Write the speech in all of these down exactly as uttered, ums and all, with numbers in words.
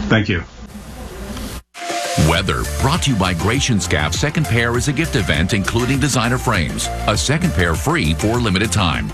Thank you. Weather brought to you by Gratianscap. Second pair is a gift event including designer frames. A second pair free for limited time.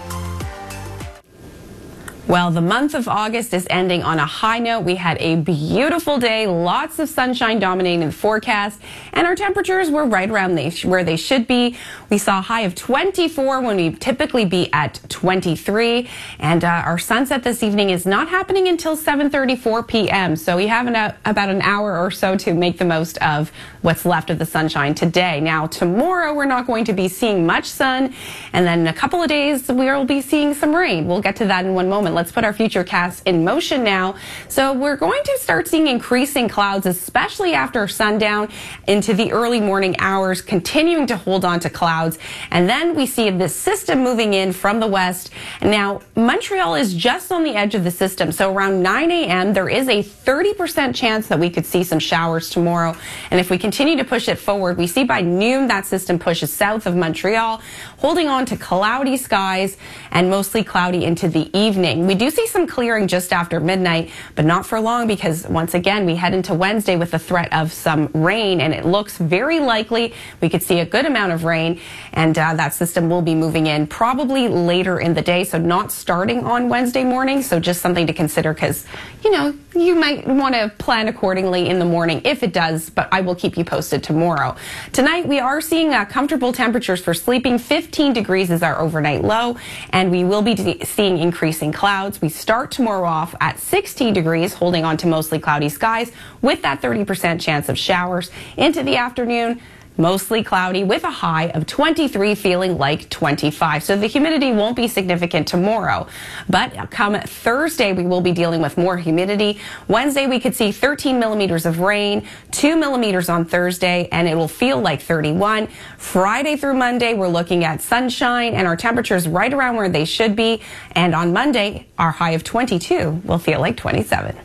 Well, the month of August is ending on a high note. We had a beautiful day, lots of sunshine dominating the forecast, and our temperatures were right around they, where they should be. We saw a high of twenty-four when we typically be at twenty-three, and uh, our sunset this evening is not happening until seven thirty-four p m So we have an, uh, about an hour or so to make the most of what's left of the sunshine today. Now, tomorrow we're not going to be seeing much sun, and then in a couple of days we'll be seeing some rain. We'll get to that in one moment. Let's put our futurecast in motion now. So we're going to start seeing increasing clouds, especially after sundown into the early morning hours, continuing to hold on to clouds. And then we see this system moving in from the west. And now Montreal is just on the edge of the system. So around nine a m there is a thirty percent chance that we could see some showers tomorrow. And if we continue to push it forward, we see by noon that system pushes south of Montreal, holding on to cloudy skies and mostly cloudy into the evening. We do see some clearing just after midnight, but not for long, because once again we head into Wednesday with the threat of some rain, and it looks very likely we could see a good amount of rain, and uh, that system will be moving in probably later in the day, so not starting on Wednesday morning. So just something to consider, because you know you might want to plan accordingly in the morning if it does, but I will keep you posted tomorrow. Tonight we are seeing uh, comfortable temperatures for sleeping. fifteen degrees is our overnight low, and we will be seeing increasing clouds. We start tomorrow off at sixteen degrees, holding on to mostly cloudy skies with that thirty percent chance of showers. Into the afternoon, mostly cloudy with a high of twenty-three, feeling like twenty-five. So the humidity won't be significant tomorrow. But come Thursday, we will be dealing with more humidity. Wednesday, we could see thirteen millimeters of rain, two millimeters on Thursday, and it will feel like thirty-one. Friday through Monday, we're looking at sunshine and our temperatures right around where they should be. And on Monday, our high of twenty-two will feel like twenty-seven.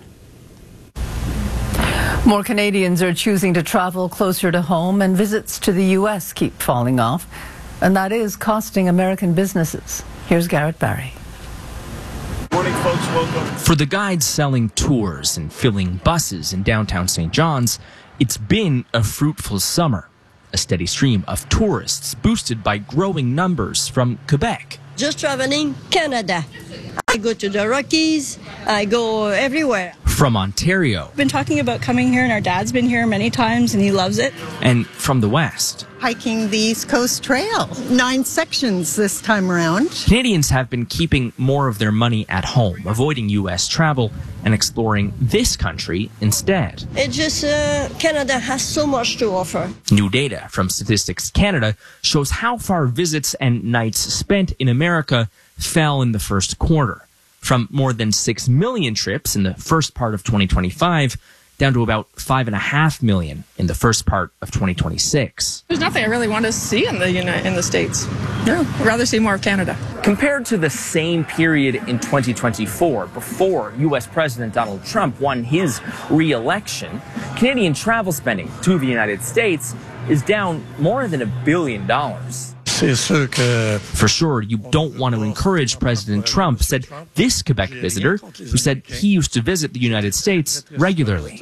More Canadians are choosing to travel closer to home, and visits to the U S keep falling off, and that is costing American businesses. Here's Garrett Barry. Morning, folks. Welcome. For the guides selling tours and filling buses in downtown Saint John's, it's been a fruitful summer. A steady stream of tourists boosted by growing numbers from Quebec. Just traveling Canada. I go to the Rockies. I go everywhere. From Ontario. We've been talking about coming here, and our dad's been here many times, and he loves it. And from the West. Hiking the East Coast Trail. Nine sections this time around. Canadians have been keeping more of their money at home, avoiding U S travel and exploring this country instead. It just, uh, Canada has so much to offer. New data from Statistics Canada shows how far visits and nights spent in America fell in the first quarter. From more than six million trips in the first part of twenty twenty-five down to about five and a half million in the first part of twenty twenty-six. There's nothing I really want to see in the United, in the States. No, I'd rather see more of Canada. Compared to the same period in twenty twenty-four, before U S President Donald Trump won his re-election, Canadian travel spending to the United States is down more than a billion dollars. For sure, you don't want to encourage President Trump, said this Quebec visitor, who said he used to visit the United States regularly.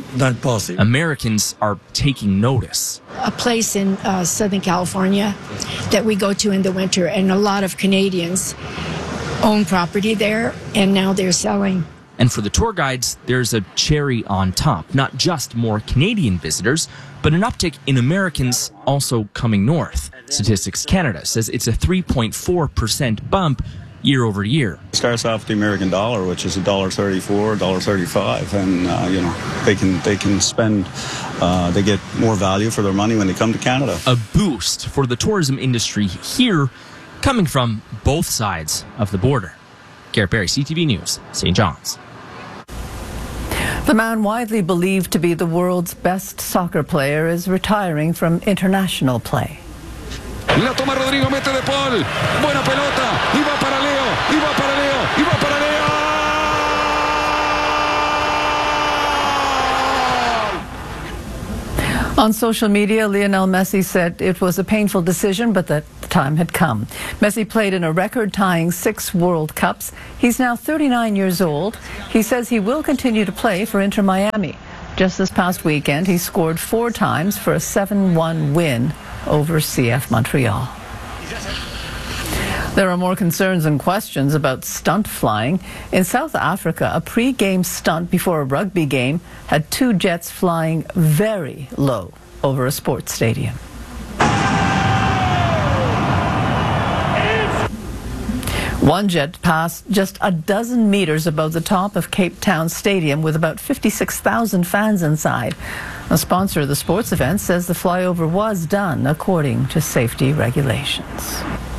Americans are taking notice. A place in uh, Southern California that we go to in the winter, and a lot of Canadians own property there, and now they're selling. And for the tour guides, there's a cherry on top. Not just more Canadian visitors, but an uptick in Americans also coming north. Statistics Canada says it's a three point four percent bump year over year. It starts off with the American dollar, which is one dollar thirty-four, one dollar thirty-five, and uh, you know they can they can spend, uh, they get more value for their money when they come to Canada. A boost for the tourism industry here, coming from both sides of the border. Garrett Barry, C T V News, Saint John's. The man widely believed to be the world's best soccer player is retiring from international play. La toma Rodrigo, mete de Paul. Buena pelota. Y va para Leo. Y va para Leo. Y va para Leo. On social media, Lionel Messi said it was a painful decision, but that time had come. Messi played in a record-tying six World Cups. He's now thirty-nine years old. He says he will continue to play for Inter Miami. Just this past weekend, he scored four times for a seven one win over C F Montreal. There are more concerns and questions about stunt flying. In South Africa, a pre-game stunt before a rugby game had two jets flying very low over a sports stadium. One jet passed just a dozen meters above the top of Cape Town Stadium with about fifty-six thousand fans inside. A sponsor of the sports event says the flyover was done according to safety regulations.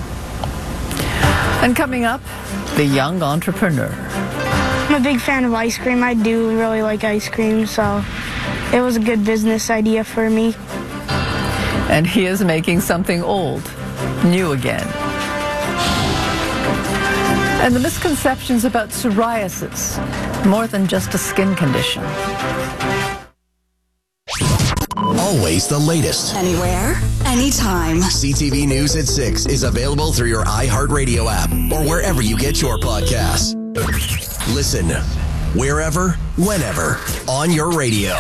And coming up, the young entrepreneur. I'm a big fan of ice cream. I do really like ice cream, so it was a good business idea for me. And he is making something old new again. And the misconceptions about psoriasis, more than just a skin condition. Always the latest. Anywhere, anytime. C T V News at six is available through your iHeartRadio app or wherever you get your podcasts. Listen wherever, whenever, on your radio.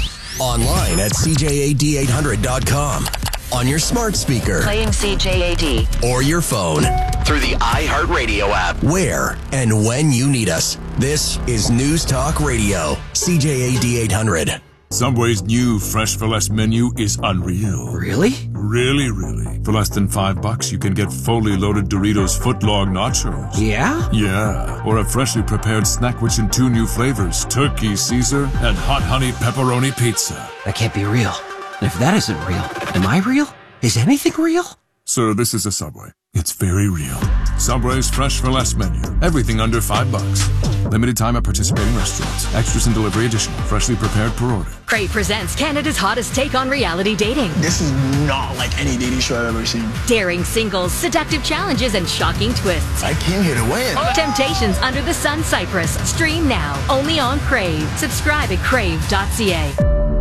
Online at C J A D eight hundred dot com. On your smart speaker. Playing C J A D. Or your phone. Through the iHeartRadio app. Where and when you need us. This is News Talk Radio. C J A D eight hundred. Subway's new Fresh for Less menu is unreal. Really? Really, really. For less than five bucks, you can get fully loaded Doritos footlong nachos. Yeah? Yeah. Or a freshly prepared snack which in two new flavors, Turkey Caesar and Hot Honey Pepperoni Pizza. That can't be real. And if that isn't real, am I real? Is anything real? Sir, this is a Subway. It's very real. Subway's Fresh for Less menu. Everything under five bucks. Limited time at participating restaurants. Extras and delivery additional. Freshly prepared per order. Crave presents Canada's hottest take on reality dating. This is not like any dating show I've ever seen. Daring singles, seductive challenges, and shocking twists. I came here to win. Temptations Under the Sun Cyprus. Stream now. Only on Crave. Subscribe at crave dot c a.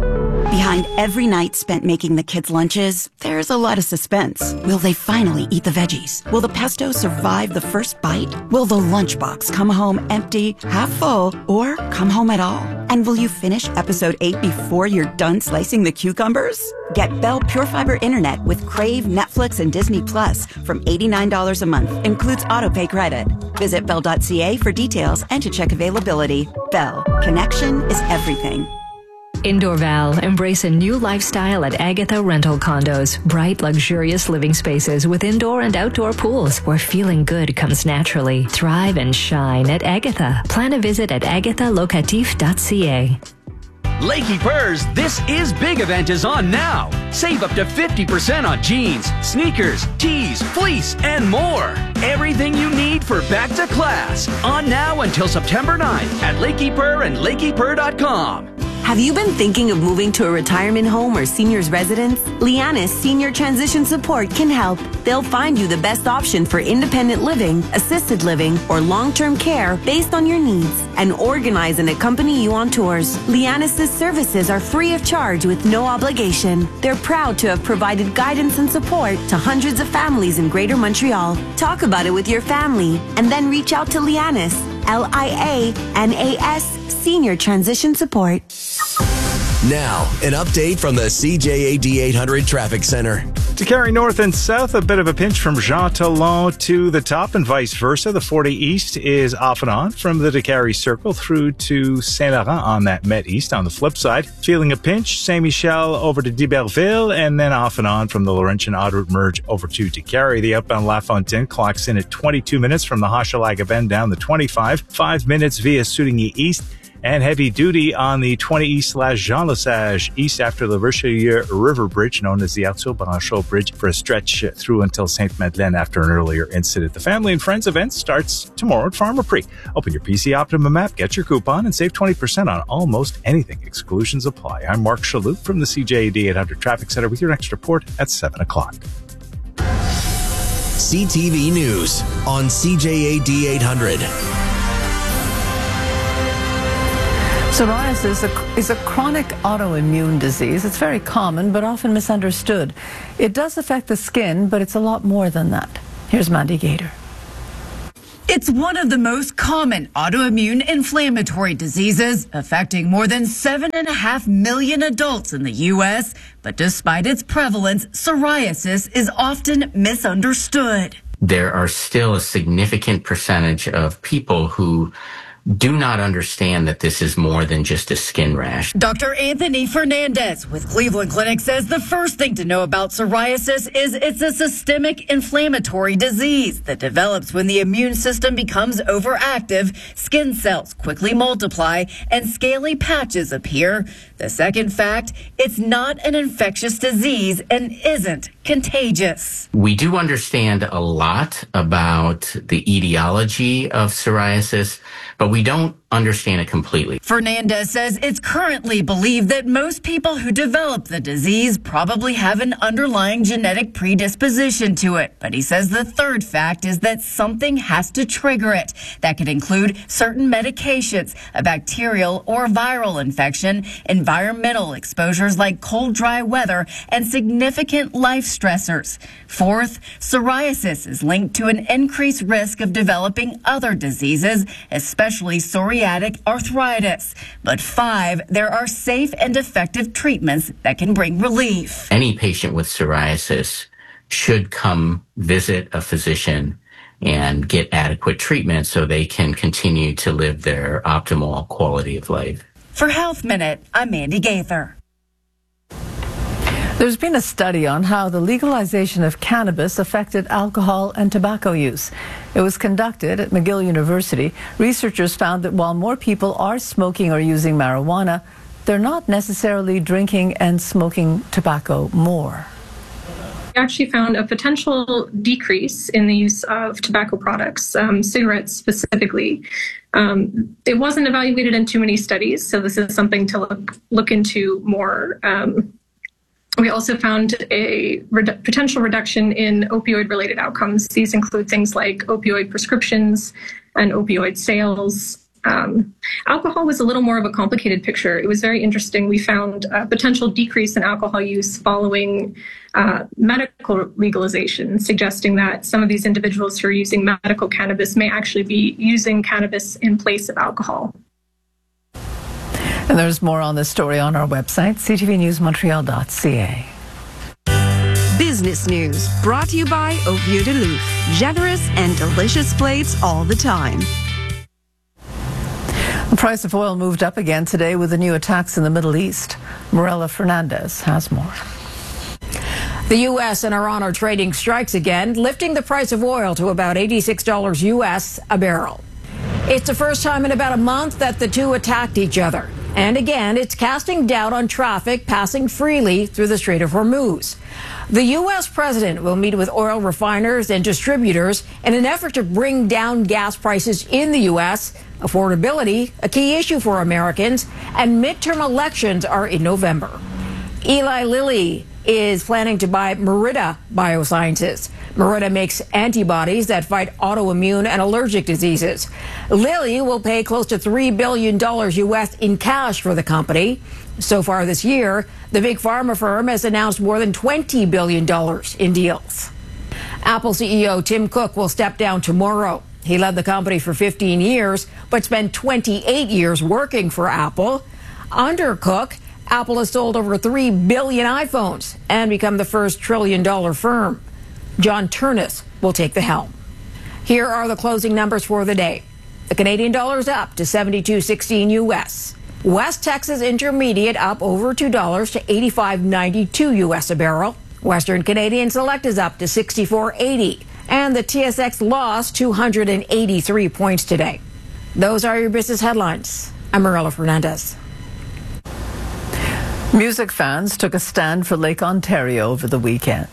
Behind every night spent making the kids' lunches, there's a lot of suspense. Will they finally eat the veggies? Will the pesto survive the first bite? Will the lunchbox come home empty, half full, or come home at all? And will you finish episode eight before you're done slicing the cucumbers? Get Bell Pure Fiber Internet with Crave, Netflix, and Disney Plus from eighty-nine dollars a month. Includes autopay credit. Visit bell dot c a for details and to check availability. Bell. Connection is everything. Indoor Val, embrace a new lifestyle at Agatha Rental Condos. Bright, luxurious living spaces with indoor and outdoor pools where feeling good comes naturally. Thrive and shine at Agatha. Plan a visit at agatha locatif dot c a. Lakey Purrs, This Is Big event is on now. Save up to fifty percent on jeans, sneakers, tees, fleece, and more. Everything you need for back to class. On now until September ninth at Lakey Purr and lakey purr dot com. Have you been thinking of moving to a retirement home or senior's residence? Lianis Senior Transition Support can help. They'll find you the best option for independent living, assisted living, or long-term care based on your needs and organize and accompany you on tours. Lianis' services are free of charge with no obligation. They're proud to have provided guidance and support to hundreds of families in Greater Montreal. Talk about it with your family and then reach out to Lianis, L I A N A S, Senior Transition Support. Now, an update from the C J A D eight hundred Traffic Center. To carry north and south, a bit of a pinch from Jean Talon to the top and vice versa. The forty East is off and on from the DeCarry Circle through to Saint Laurent on that Met East. On the flip side, feeling a pinch, Saint Michel over to d'Iberville and then off and on from the Laurentian Autoroute merge over to DeCarry. The outbound La Fontaine clocks in at twenty-two minutes from the Hochelaga Bend down the twenty-five. Five minutes via Soudigny East. And heavy duty on the twenty East slash Jean Lesage East after the Richelieu River Bridge, known as the Arthur Branchot Bridge, for a stretch through until Sainte Madeleine after an earlier incident. The Family and Friends event starts tomorrow at Farmer Prix. Open your P C Optimum app, get your coupon, and save twenty percent on almost anything. Exclusions apply. I'm Mark Chaloux from the C J A D eight hundred Traffic Center with your next report at seven o'clock. C T V News on C J A D eight hundred. Psoriasis is a chronic autoimmune disease. It's very common, but often misunderstood. It does affect the skin, but it's a lot more than that. Here's Mandy Gator. It's one of the most common autoimmune inflammatory diseases, affecting more than seven and a half million adults in the U S. But despite its prevalence, psoriasis is often misunderstood. There are still a significant percentage of people who do not understand that this is more than just a skin rash. Doctor Anthony Fernandez with Cleveland Clinic says the first thing to know about psoriasis is it's a systemic inflammatory disease that develops when the immune system becomes overactive, skin cells quickly multiply, and scaly patches appear. The second fact, it's not an infectious disease and isn't contagious. We do understand a lot about the etiology of psoriasis, but we don't understand it completely. Fernandez says it's currently believed that most people who develop the disease probably have an underlying genetic predisposition to it. But he says the third fact is that something has to trigger it. That could include certain medications, a bacterial or viral infection, environmental exposures like cold, dry weather, and significant life stressors. Fourth, psoriasis is linked to an increased risk of developing other diseases, especially psoriatic arthritis. But five, there are safe and effective treatments that can bring relief. Any patient with psoriasis should come visit a physician and get adequate treatment so they can continue to live their optimal quality of life. For Health Minute, I'm Mandy Gaither. There's been a study on how the legalization of cannabis affected alcohol and tobacco use. It was conducted at McGill University. Researchers found that while more people are smoking or using marijuana, they're not necessarily drinking and smoking tobacco more. We actually found a potential decrease in the use of tobacco products, um, cigarettes specifically. Um, it wasn't evaluated in too many studies, so this is something to look, look into more. Um, We also found a redu- potential reduction in opioid-related outcomes. These include things like opioid prescriptions and opioid sales. Um, alcohol was a little more of a complicated picture. It was very interesting. We found a potential decrease in alcohol use following uh, medical legalization, suggesting that some of these individuals who are using medical cannabis may actually be using cannabis in place of alcohol. And there's more on this story on our website, c t v news montreal dot c a. Business news brought to you by Au Vieux de Luc. Generous and delicious plates all the time. The price of oil moved up again today with the new attacks in the Middle East. Morella Fernandez has more. The U S and Iran are trading strikes again, lifting the price of oil to about eighty-six dollars U S a barrel. It's the first time in about a month that the two attacked each other. And again, it's casting doubt on traffic passing freely through the Strait of Hormuz. The U S president will meet with oil refiners and distributors in an effort to bring down gas prices in the U S. Affordability, a key issue for Americans, and midterm elections are in November. Eli Lilly is planning to buy Merida Biosciences. Merida makes antibodies that fight autoimmune and allergic diseases. Lilly will pay close to three billion dollars U S in cash for the company. So far this year, the big pharma firm has announced more than twenty billion dollars in deals. Apple C E O Tim Cook will step down tomorrow. He led the company for fifteen years, but spent twenty-eight years working for Apple. Under Cook, Apple has sold over three billion iPhones and become the first trillion dollar firm. John Turnus will take the helm. Here are the closing numbers for the day. The Canadian dollar is up to seventy-two sixteen U S. West Texas Intermediate up over two dollars to eighty-five ninety-two U S a barrel. Western Canadian Select is up to sixty-four eighty. And the T S X lost two hundred eighty-three points today. Those are your business headlines. I'm Morella Fernandez. Music fans took a stand for Lake Ontario over the weekend.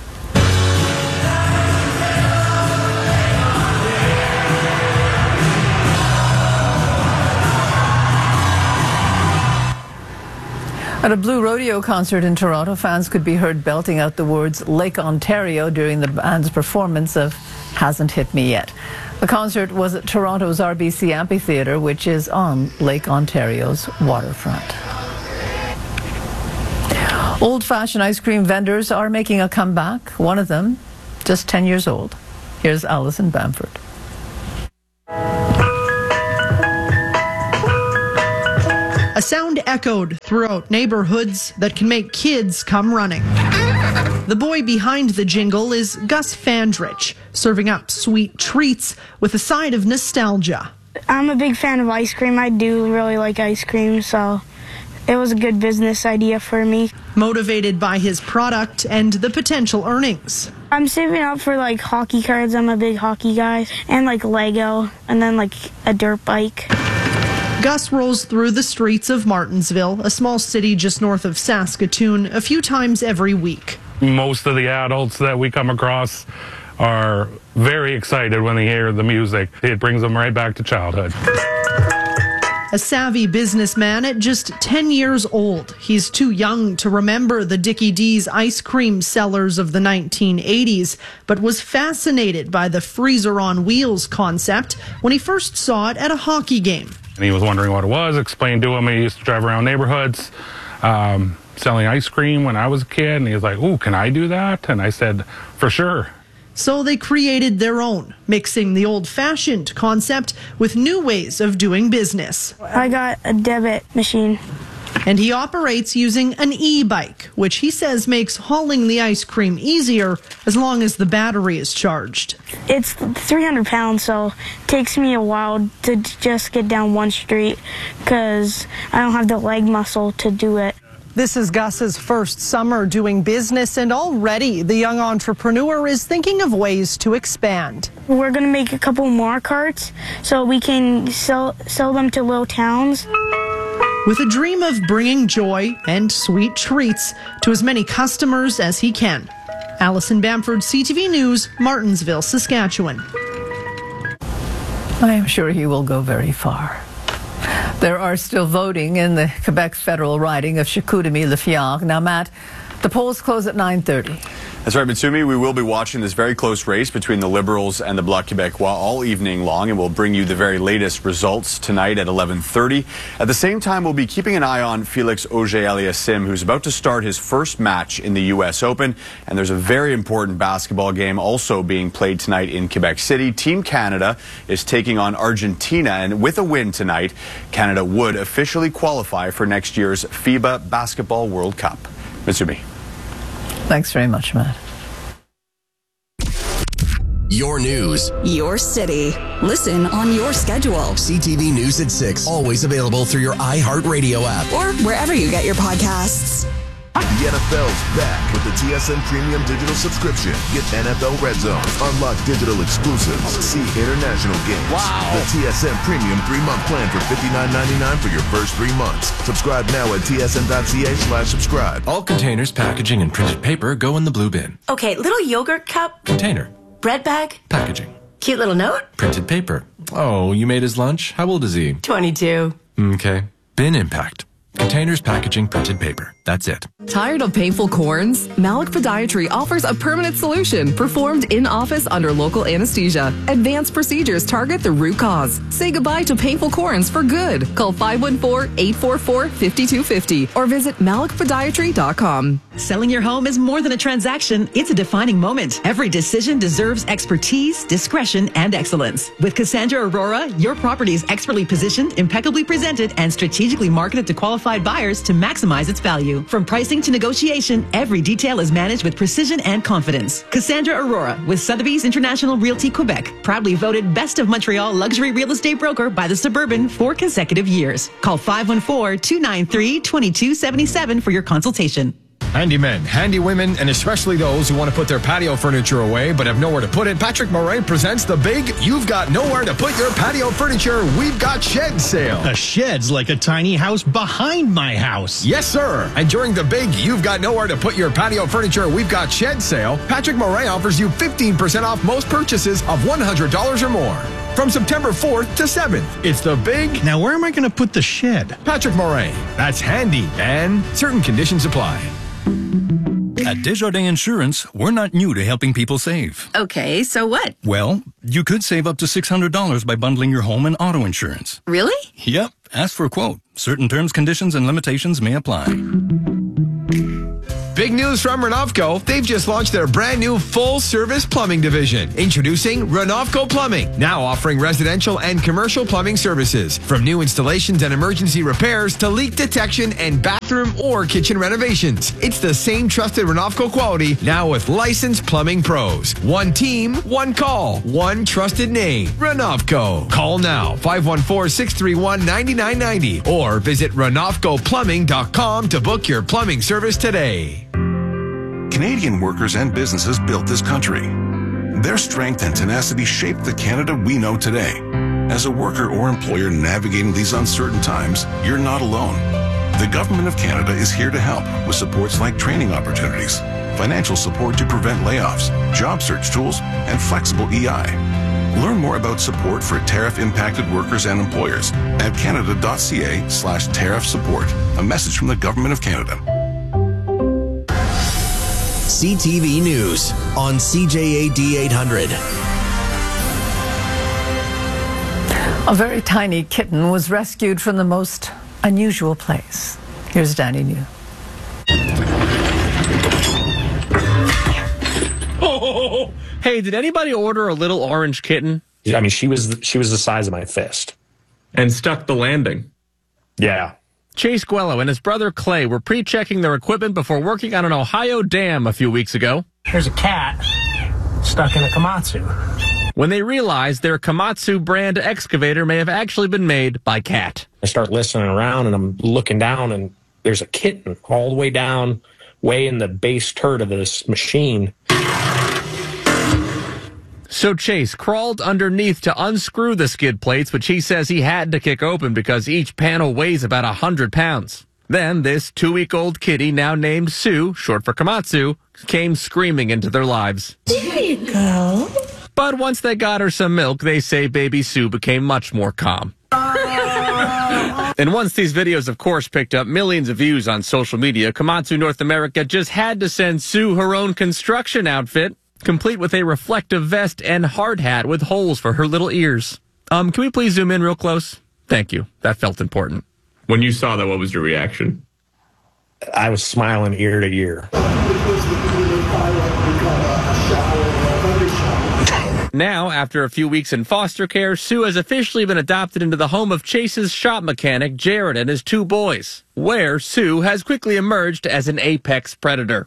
At a Blue Rodeo concert in Toronto, fans could be heard belting out the words Lake Ontario during the band's performance of Hasn't Hit Me Yet. The concert was at Toronto's R B C Amphitheatre, which is on Lake Ontario's waterfront. Old-fashioned ice cream vendors are making a comeback. One of them, just ten years old. Here's Alison Bamford. A sound echoed throughout neighborhoods that can make kids come running. The boy behind the jingle is Gus Fandrich, serving up sweet treats with a side of nostalgia. I'm a big fan of ice cream. I do really like ice cream, so it was a good business idea for me. Motivated by his product and the potential earnings. I'm saving up for like hockey cards. I'm a big hockey guy. And like Lego, and then like a dirt bike. Gus rolls through the streets of Martensville, a small city just north of Saskatoon, a few times every week. Most of the adults that we come across are very excited when they hear the music. It brings them right back to childhood. A savvy businessman at just ten years old. He's too young to remember the Dickie D's ice cream sellers of the nineteen eighties, but was fascinated by the freezer on wheels concept when he first saw it at a hockey game. And he was wondering what it was, explained to him he used to drive around neighborhoods um, selling ice cream when I was a kid, and he was like, "Ooh, can I do that?" And I said, "For sure." So they created their own, mixing the old-fashioned concept with new ways of doing business. I got a debit machine. And he operates using an e-bike, which he says makes hauling the ice cream easier as long as the battery is charged. It's three hundred pounds, so it takes me a while to just get down one street because I don't have the leg muscle to do it. This is Gus's first summer doing business, and already the young entrepreneur is thinking of ways to expand. We're going to make a couple more carts so we can sell, sell them to little towns. With a dream of bringing joy and sweet treats to as many customers as he can. Alison Bamford, C T V News, Martensville, Saskatchewan. I am sure he will go very far. There are still voting in the Quebec federal riding of Chicoutimi-Lafayette. Now, Matt, the polls close at nine thirty. That's right, Mitsumi. We will be watching this very close race between the Liberals and the Bloc Québécois all evening long, and we'll bring you the very latest results tonight at eleven thirty. At the same time, we'll be keeping an eye on Felix Auger-Aliassime, who's about to start his first match in the U S Open. And there's a very important basketball game also being played tonight in Quebec City. Team Canada is taking on Argentina, and with a win tonight, Canada would officially qualify for next year's FIBA Basketball World Cup. Mitsumi. Thanks very much, Matt. Your news. Your city. Listen on your schedule. C T V News at six. Always available through your iHeartRadio app. Or wherever you get your podcasts. The N F L's back with the T S N Premium Digital Subscription. Get N F L Red Zone, unlock digital exclusives, see international games. Wow. The T S N Premium three-month plan for fifty-nine ninety-nine for your first three months. Subscribe now at tsn.ca slash subscribe. All containers, packaging, and printed paper go in the blue bin. Okay, little yogurt cup. Container. Bread bag. Packaging. Cute little note. Printed paper. Oh, you made his lunch? How old is he? twenty-two. Okay. Bin impact. Containers, packaging, printed paper. That's it. Tired of painful corns? Malik Podiatry offers a permanent solution performed in office under local anesthesia. Advanced procedures target the root cause. Say goodbye to painful corns for good. Call five one four, eight four four, five two five zero or visit malik podiatry dot com. Selling your home is more than a transaction. It's a defining moment. Every decision deserves expertise, discretion, and excellence. With Cassandra Aurora, your property is expertly positioned, impeccably presented, and strategically marketed to qualified buyers to maximize its value. From pricing to negotiation, every detail is managed with precision and confidence. Cassandra Aurora with Sotheby's International Realty Quebec, proudly voted Best of Montreal Luxury Real Estate Broker by the Suburban four consecutive years. Call five one four, two nine three, two two seven seven for your consultation. Handy men, handy women, and especially those who want to put their patio furniture away but have nowhere to put it, Patrick Morin presents the big You've Got Nowhere to Put Your Patio Furniture We've Got Shed sale. A shed's like a tiny house behind my house. Yes, sir. And during the big You've Got Nowhere to Put Your Patio Furniture We've Got Shed sale, Patrick Morin offers you fifteen percent off most purchases of one hundred dollars or more. From September fourth to seventh, it's the big... Now, where am I going to put the shed? Patrick Morin. That's handy, and certain conditions apply. At Desjardins Insurance, we're not new to helping people save. Okay, so what? Well, you could save up to six hundred dollars by bundling your home and auto insurance. Really? Yep. Ask for a quote. Certain terms, conditions, and limitations may apply. Big news from Renovco. They've just launched their brand new full-service plumbing division. Introducing Renovco Plumbing, now offering residential and commercial plumbing services. From new installations and emergency repairs to leak detection and bathroom or kitchen renovations. It's the same trusted Renovco quality, now with licensed plumbing pros. One team, one call, one trusted name. Renovco. Call now, five one four, six three one, nine nine nine zero or visit renovco plumbing dot com to book your plumbing service today. Canadian workers and businesses built this country. Their strength and tenacity shaped the Canada we know today. As a worker or employer navigating these uncertain times, you're not alone. The Government of Canada is here to help with supports like training opportunities, financial support to prevent layoffs, job search tools, and flexible E I. Learn more about support for tariff-impacted workers and employers at canada.ca slash tariff support. A message from the Government of Canada. C T V News on C J A D eight hundred. A very tiny kitten was rescued from the most unusual place. Here's Danny New. Oh, hey, did anybody order a little orange kitten? I mean, she was she was the size of my fist. And stuck the landing. Yeah. Chase Guello and his brother Clay were pre-checking their equipment before working on an Ohio dam a few weeks ago. There's a cat stuck in a Komatsu. When they realized their Komatsu brand excavator may have actually been made by Cat. I start listening around and I'm looking down and there's a kitten all the way down, way in the base turd of this machine. So Chase crawled underneath to unscrew the skid plates, which he says he had to kick open because each panel weighs about one hundred pounds. Then this two-week-old kitty, now named Sue, short for Komatsu, came screaming into their lives. There you go. But once they got her some milk, they say baby Sue became much more calm. And once these videos, of course, picked up millions of views on social media, Komatsu North America just had to send Sue her own construction outfit, complete with a reflective vest and hard hat with holes for her little ears. Um, can we please zoom in real close? Thank you. That felt important. When you saw that, what was your reaction? I was smiling ear to ear. Now, after a few weeks in foster care, Sue has officially been adopted into the home of Chase's shop mechanic, Jared, and his two boys, where Sue has quickly emerged as an apex predator.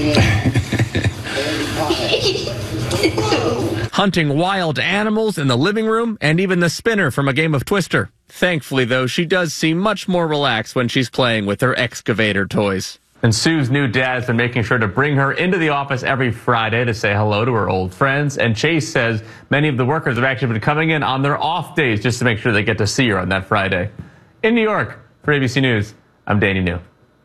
Hunting wild animals in the living room and even the spinner from a game of Twister. Thankfully, though, she does seem much more relaxed when she's playing with her excavator toys. And Sue's new dad has been making sure to bring her into the office every Friday to say hello to her old friends. And Chase says many of the workers have actually been coming in on their off days just to make sure they get to see her on that Friday. In New York, for A B C News, I'm Danny New.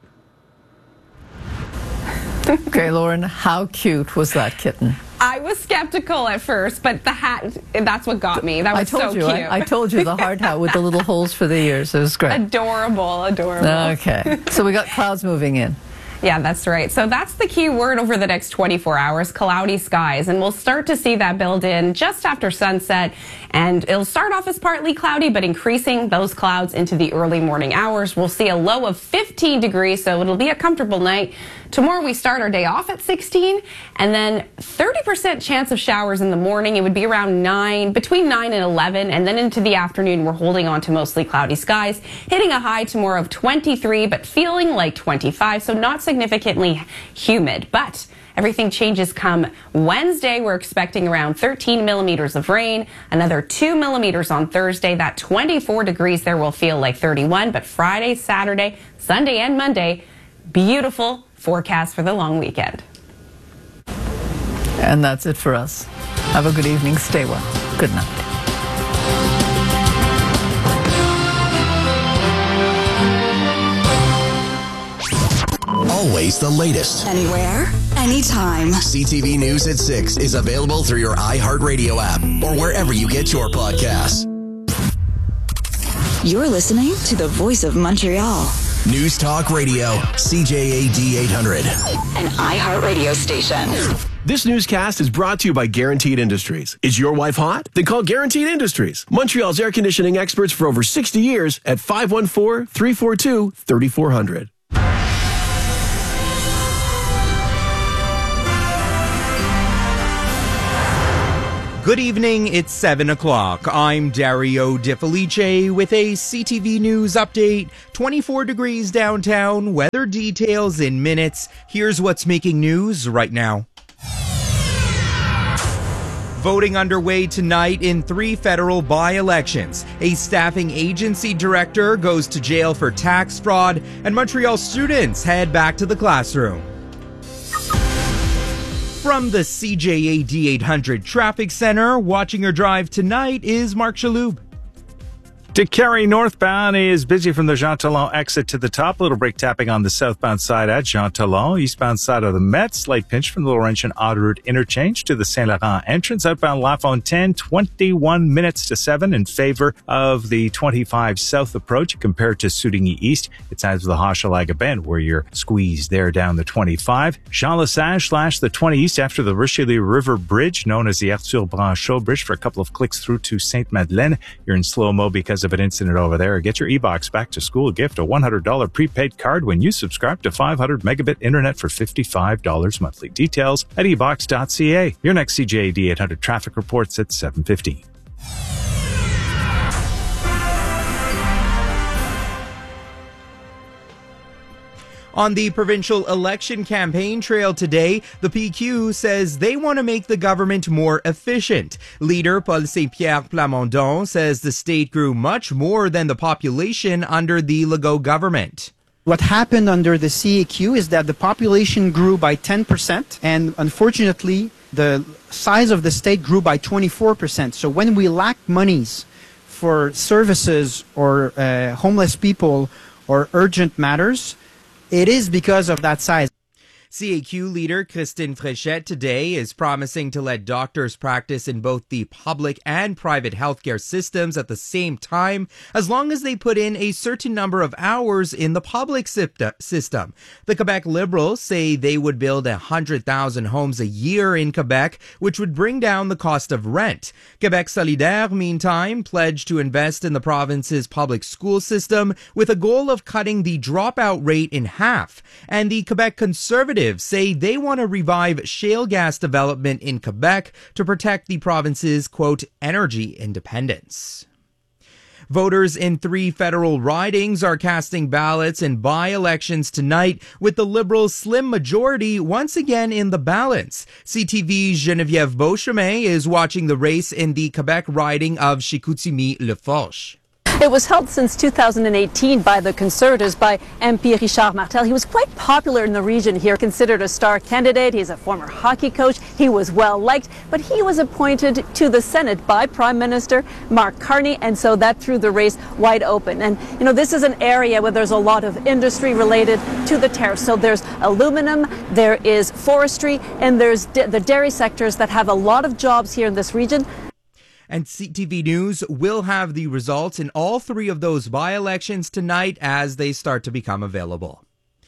Okay, Lauren, how cute was that kitten? I was skeptical at first, but the hat, that's what got me. That was I told so you, cute. I, I told you the hard hat with the little holes for the ears. It was great. Adorable, adorable. Okay. So we got clouds moving in. Yeah, that's right. So that's the key word over the next twenty-four hours, cloudy skies. And we'll start to see that build in just after sunset. And it'll start off as partly cloudy, but increasing those clouds into the early morning hours. We'll see a low of fifteen degrees, so it'll be a comfortable night. Tomorrow we start our day off at sixteen, and then thirty percent chance of showers in the morning. It would be around nine, between nine and eleven, and then into the afternoon we're holding on to mostly cloudy skies, hitting a high tomorrow of twenty-three, but feeling like twenty-five, so not significantly humid. But everything changes come Wednesday. We're expecting around thirteen millimeters of rain, another two millimeters on Thursday. That twenty-four degrees there will feel like thirty-one, but Friday, Saturday, Sunday, and Monday, beautiful forecast for the long weekend. And that's it for us. Have a good evening. Stay well. Good night. Always the latest. Anywhere, anytime. C T V News at six is available through your iHeartRadio app or wherever you get your podcasts. You're listening to the Voice of Montreal. News Talk Radio, C J A D eight hundred. An iHeartRadio station. This newscast is brought to you by Guaranteed Industries. Is your wife hot? Then call Guaranteed Industries. Montreal's air conditioning experts for over sixty years at five one four, three four two, three four zero zero. Good evening, it's seven o'clock. I'm Dario De Felice with a C T V News update. twenty-four degrees downtown, weather details in minutes. Here's what's making news right now. Voting underway tonight in three federal by-elections. A staffing agency director goes to jail for tax fraud, and Montreal students head back to the classroom. From the C J A D eight hundred Traffic Center, watching your drive tonight is Mark Chaloub. De Carey northbound is busy from the Jean Talon exit to the top. Little brake tapping on the southbound side at Jean Talon. Eastbound side of the Met, slight pinch from the Laurentian Autoroute interchange to the Saint Laurent entrance. Outbound La Fontaine, twenty-one minutes to seven in favor of the twenty-five south approach compared to Soudigny East. It's as the Hochelaga Bend where you're squeezed there down the twenty-five. Jean Lesage slash the twenty east after the Richelieu River Bridge, known as the Arthur Branchot Bridge, for a couple of clicks through to Sainte-Madeleine. You're in slow-mo because of an incident over there. Get your e-box back to school gift, a one hundred dollars prepaid card when you subscribe to five hundred megabit internet for fifty-five dollars monthly. Details at e box dot c a. Your next C J A D eight hundred traffic reports at seven fifteen. On the provincial election campaign trail today, the P Q says they want to make the government more efficient. Leader Paul Saint-Pierre Plamondon says the state grew much more than the population under the Legault government. What happened under the C A Q is that the population grew by ten percent, and unfortunately, the size of the state grew by twenty-four percent. So when we lack monies for services or uh, homeless people or urgent matters, it is because of that size. C A Q leader Christine Fréchette today is promising to let doctors practice in both the public and private healthcare systems at the same time, as long as they put in a certain number of hours in the public system. The Quebec Liberals say they would build one hundred thousand homes a year in Quebec, which would bring down the cost of rent. Quebec Solidaire, meantime, pledged to invest in the province's public school system with a goal of cutting the dropout rate in half. And the Quebec Conservatives say they want to revive shale gas development in Quebec to protect the province's, quote, energy independence. Voters in three federal ridings are casting ballots in by-elections tonight, with the Liberals' slim majority once again in the balance. C T V's Geneviève Beauchemin is watching the race in the Quebec riding of Chicoutimi-Laforge. It was held since two thousand eighteen by the Conservatives, by M P Richard Martel. He was quite popular in the region here, considered a star candidate. He's a former hockey coach. He was well liked, but he was appointed to the Senate by Prime Minister Mark Carney, and so that threw the race wide open. And, you know, this is an area where there's a lot of industry related to the tariffs. So there's aluminum, there is forestry, and there's the dairy sectors that have a lot of jobs here in this region. And C T V News will have the results in all three of those by-elections tonight as they start to become available.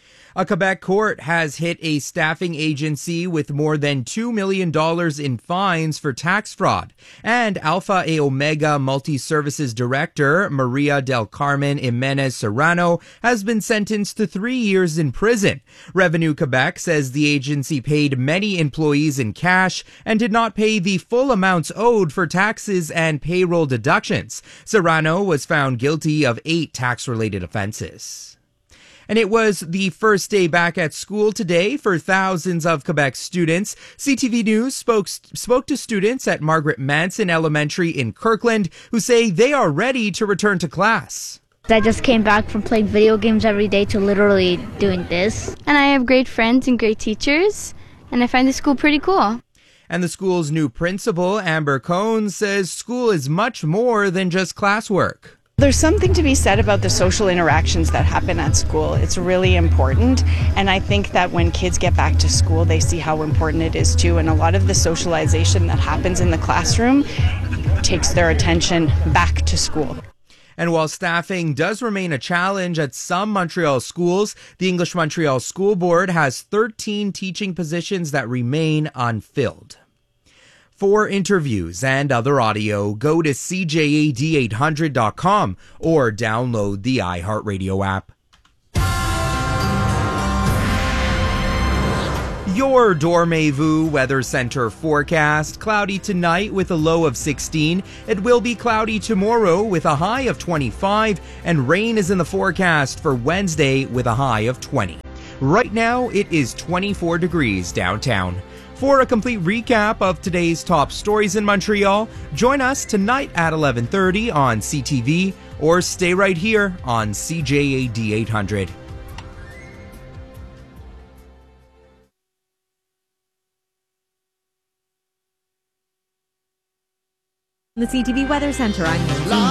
A Quebec court has hit a staffing agency with more than two million dollars in fines for tax fraud. And Alpha and Omega Multi-Services Director Maria del Carmen Jimenez Serrano has been sentenced to three years in prison. Revenue Quebec says the agency paid many employees in cash and did not pay the full amounts owed for taxes and payroll deductions. Serrano was found guilty of eight tax-related offenses. And it was the first day back at school today for thousands of Quebec students. C T V News spoke, spoke to students at Margaret Manson Elementary in Kirkland who say they are ready to return to class. I just came back from playing video games every day to literally doing this. And I have great friends and great teachers, and I find the school pretty cool. And the school's new principal, Amber Cohn, says school is much more than just classwork. There's something to be said about the social interactions that happen at school. It's really important, and I think that when kids get back to school, they see how important it is too, and a lot of the socialization that happens in the classroom takes their attention back to school. And while staffing does remain a challenge at some Montreal schools, the English Montreal School Board has thirteen teaching positions that remain unfilled. For interviews and other audio, go to C J A D eight hundred dot com or download the iHeartRadio app. Your Dormez-vous Weather Center forecast. Cloudy tonight with a low of sixteen. It will be cloudy tomorrow with a high of twenty-five. And rain is in the forecast for Wednesday with a high of twenty. Right now, it is twenty-four degrees downtown. For a complete recap of today's top stories in Montreal, join us tonight at eleven thirty on C T V or stay right here on C J A D eight hundred. The C T V Weather Center, I'm